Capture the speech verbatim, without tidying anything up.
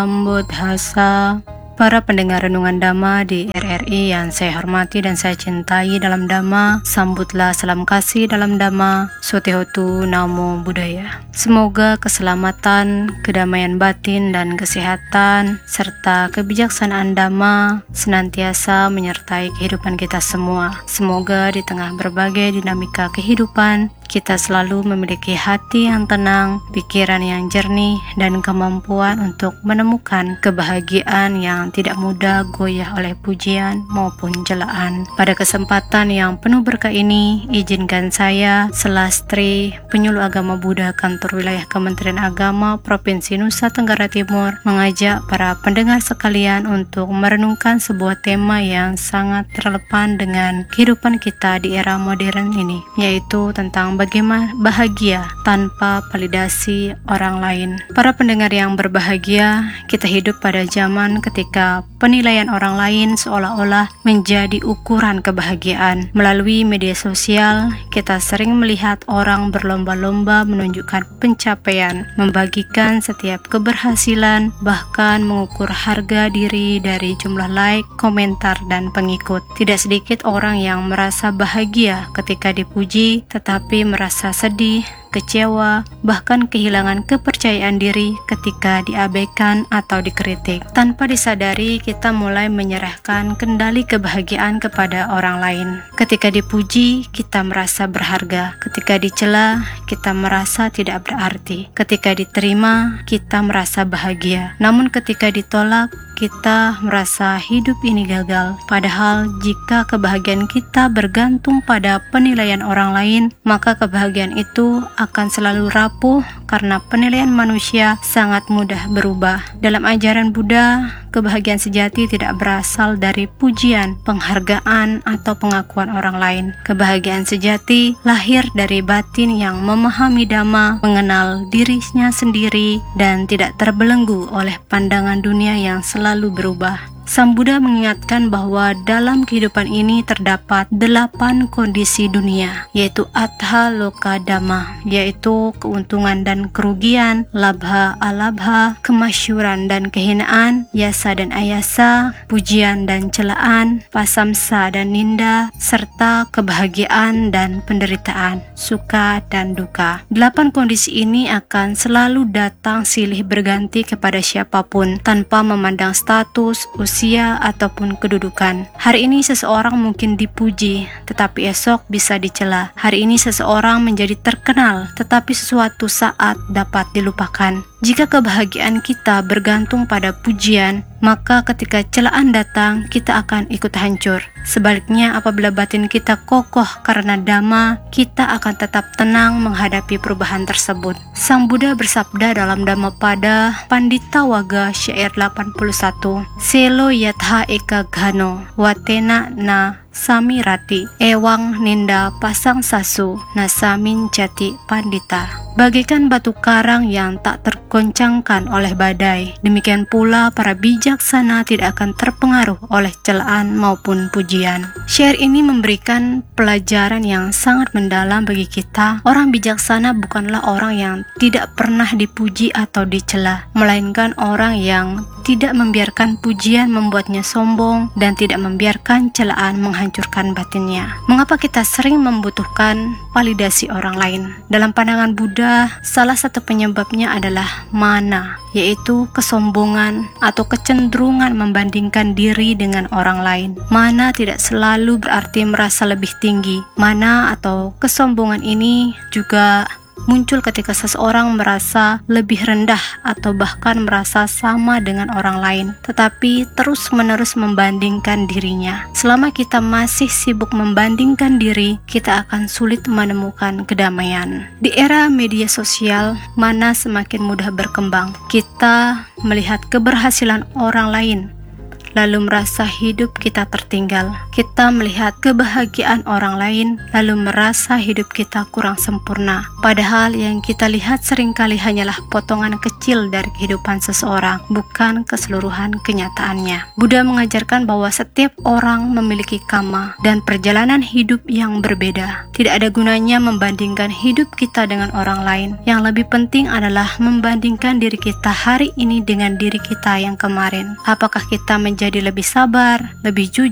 Buddhasa, para pendengar renungan Dhamma di R R I yang saya hormati dan saya cintai dalam Dhamma, sambutlah salam kasih dalam Dhamma, Sotehotu Namo Buddhaya. Semoga keselamatan, kedamaian batin dan kesehatan, serta kebijaksanaan Dhamma senantiasa menyertai kehidupan kita semua. Semoga di tengah berbagai dinamika kehidupan, kita selalu memiliki hati yang tenang, pikiran yang jernih, dan kemampuan untuk menemukan kebahagiaan yang tidak mudah goyah oleh pujian maupun celaan. Pada kesempatan yang penuh berkah ini, izinkan saya, Selastri, Penyuluh Agama Buddha Kantor Wilayah Kementerian Agama Provinsi Nusa Tenggara Timur, mengajak para pendengar sekalian untuk merenungkan sebuah tema yang sangat relevan dengan kehidupan kita di era modern ini, yaitu tentang bagaimana bahagia tanpa validasi orang lain. Para pendengar yang berbahagia, kita hidup pada zaman ketika penilaian orang lain seolah-olah menjadi ukuran kebahagiaan. Melalui media sosial, kita sering melihat orang berlomba-lomba menunjukkan pencapaian, membagikan setiap keberhasilan, bahkan mengukur harga diri dari jumlah like, komentar, dan pengikut. Tidak sedikit orang yang merasa bahagia ketika dipuji, tetapi merasa sedih, kecewa, bahkan kehilangan kepercayaan diri ketika diabaikan atau dikritik. Tanpa disadari, kita mulai menyerahkan kendali kebahagiaan kepada orang lain. Ketika dipuji, kita merasa berharga. Ketika dicela, kita merasa tidak berarti. Ketika diterima, kita merasa bahagia. Namun ketika ditolak, kita merasa hidup ini gagal. Padahal jika kebahagiaan kita bergantung pada penilaian orang lain, maka kebahagiaan itu akan selalu rapuh karena penilaian manusia sangat mudah berubah. Dalam ajaran Buddha, kebahagiaan sejati tidak berasal dari pujian, penghargaan, atau pengakuan orang lain. Kebahagiaan sejati lahir dari batin yang memahami Dhamma, mengenal dirinya sendiri, dan tidak terbelenggu oleh pandangan dunia yang selalu berubah. Sang Buddha mengingatkan bahwa dalam kehidupan ini terdapat delapan kondisi dunia, yaitu Atha Loka Dhamma, yaitu keuntungan dan kerugian, labha alabha, kemasyhuran dan kehinaan, yasa dan ayasa, pujian dan celaan, pasamsa dan ninda, serta kebahagiaan dan penderitaan, suka dan duka. Delapan kondisi ini akan selalu datang silih berganti kepada siapapun, tanpa memandang status, usia, usia, ataupun kedudukan. Hari ini seseorang mungkin dipuji, tetapi esok bisa dicela. Hari ini seseorang menjadi terkenal, tetapi suatu saat dapat dilupakan. Jika kebahagiaan kita bergantung pada pujian, maka ketika celaan datang, kita akan ikut hancur. Sebaliknya, apabila batin kita kokoh karena Dhamma, kita akan tetap tenang menghadapi perubahan tersebut. Sang Buddha bersabda dalam Dhammapada Pandita Waga syair delapan puluh satu, Selo yatha eka gano, watena na samirati, ewang ninda pasang sasu, nasamin jati pandita. Bagaikan batu karang yang tak tergoncangkan oleh badai, demikian pula para bijaksana tidak akan terpengaruh oleh celaan maupun pujian. Syair ini memberikan pelajaran yang sangat mendalam bagi kita. Orang bijaksana bukanlah orang yang tidak pernah dipuji atau dicela, melainkan orang yang tidak membiarkan pujian membuatnya sombong dan tidak membiarkan celaan menghancurkan batinnya. Mengapa kita sering membutuhkan validasi orang lain? Dalam pandangan Buddha, salah satu penyebabnya adalah mana, yaitu kesombongan atau kecenderungan membandingkan diri dengan orang lain. Mana tidak selalu berarti merasa lebih tinggi. Mana atau kesombongan ini juga muncul ketika seseorang merasa lebih rendah atau bahkan merasa sama dengan orang lain, tetapi terus-menerus membandingkan dirinya. Selama kita masih sibuk membandingkan diri, kita akan sulit menemukan kedamaian. Di era media sosial, mana semakin mudah berkembang. Kita melihat keberhasilan orang lain, lalu merasa hidup kita tertinggal. Kita melihat kebahagiaan orang lain, lalu merasa hidup kita kurang sempurna. Padahal yang kita lihat seringkali hanyalah potongan kecil dari kehidupan seseorang, bukan keseluruhan kenyataannya. Buddha mengajarkan bahwa setiap orang memiliki karma dan perjalanan hidup yang berbeda. Tidak ada gunanya membandingkan hidup kita dengan orang lain. Yang lebih penting adalah membandingkan diri kita hari ini dengan diri kita yang kemarin. Apakah kita menjadi lebih sabar, lebih jujur,